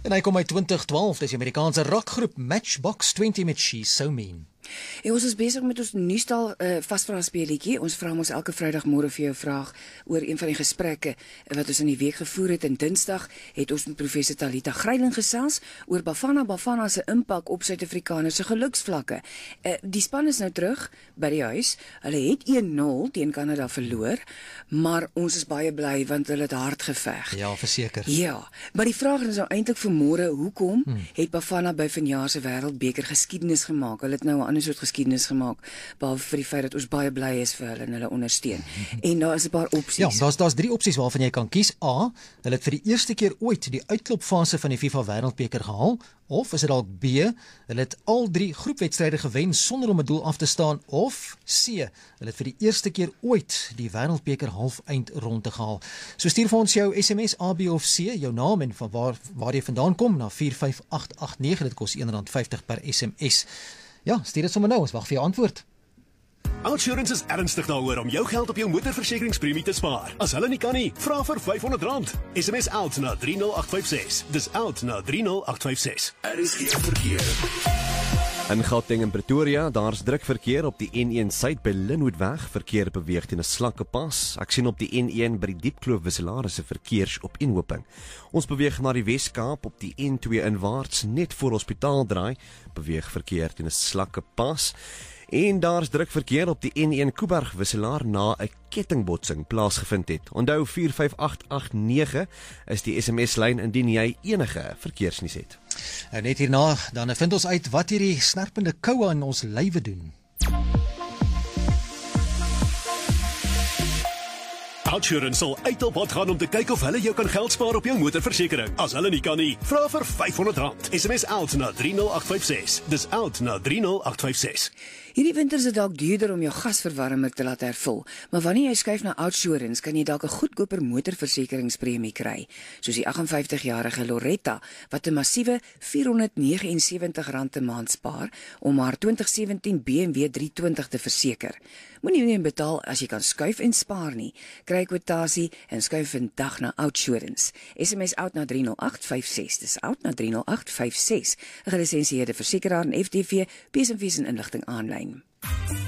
En hy kom uit 2012, dis die Amerikaanse rockgroep Matchbox 20 met She's So Mean. En ons is besig met ons nuusstal vasvraagspelletjie. Ons vra ons elke Vrydagmôre vir jou vraag oor een van die gesprekke wat ons in die week gevoer het. En Dinsdag het ons met professor Talita Gryiling gesels oor Bafana se impak op Suid-Afrikaners se geluksvlakke. Die span is nou terug by die huis. Hulle het 1-0 teen Kanada verloor, maar ons is baie bly want hulle het hard geveg. Ja, verseker. Ja, maar die vraag is nou eintlik vir môre, hoekom het Bafana by vanjaar se Wêreldbeker geskiedenis gemaak? Hulle het nou 'n ander soort geskiedenis gemaak, behalwe vir die feit dat ons baie bly is vir hulle en hulle ondersteun. En daar is 'n paar opsies. Ja, daar's 3 opsies waarvan jy kan kies. A, hulle het vir die eerste keer ooit die uitklopfase van die FIFA Wêreldbeker gehaal, of is dit dalk B, hulle het al 3 groepwedstryde gewen sonder om 'n doel af te staan, of C, hulle het vir die eerste keer ooit die Wêreldbeker halfeindronde gehaal. So stuur vir ons jou SMS A, B of C, jou naam en van waar jy vandaan kom na 45889, dit kos R1.50 per SMS. Ja, stuur dit sommer nou, ons wag vir jou antwoord. OUTsurance is ernstig daaroor om jou geld op jou motorversekeringspremie te spaar. As hulle nie kan nie, vra vir R500. SMS OUT na 30856. Dis OUT na 30856. RSG verkeer. In Gauteng en Pretoria, daar's druk verkeer op die N1 suid by Linwoodweg. Verkeer beweeg teen 'n slanke pas. Ek sien op die N1 by die Diepkloof wisselaar se verkeersopeenhoping. Ons beweeg na die Wes-Kaap op die N2 inwaarts, net voor Hospitaal draai, beweeg verkeer teen 'n slanke pas. En daar's druk verkeer op die N1 Kuiberg wisselaar na 'n kettingbotsing plaasgevind het. Onthou 45889 is die SMS-lyn indien jy enige verkeersnuus het. En net hierna dan vind ons uit wat hierdie snerpende koue aan ons lywe doen. OUTsurance sal uit op pad gaan om te kyk of hulle jou kan geld spaar op jou motorversekering. As hulle nie kan nie, vra vir R500. SMS OUT na 30856. Dis OUT na 30856. Hierdie winter is dit dalk duurder om jou gasverwarmer te laat hervul, maar wanneer jy skuif na OUTsurance, kan jy dalk 'n goedkoper motorversekeringspremie kry, soos die 58-jarige Loretta wat 'n massiewe R479 'n maand spaar om haar 2017 BMW 320 te verseker. Moenie meer betaal as jy kan skuif en spaar nie. Kry kwotasie en skuif vandag na OUTsurance. SMS OUT na 30856. Dis OUT na 30856. 'n Gelisensieerde versekeraar en FTV, P&V's en inligting aanlyn.